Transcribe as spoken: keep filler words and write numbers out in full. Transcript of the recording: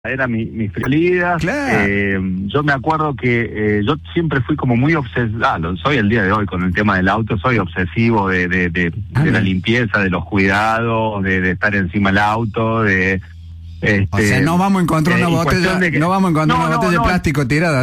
Era mi, mi preferida. Claro. Eh, yo me acuerdo que eh, yo siempre fui como muy obsesivo, ah, lo soy el día de hoy con el tema del auto, soy obsesivo de, de, de, Ah, de la bien. limpieza, de los cuidados, de, de estar encima del auto, de... Este, O sea, no vamos a encontrar eh, una y botella, cuestión de que- no vamos a encontrar No, una no, botella no, de plástico tirada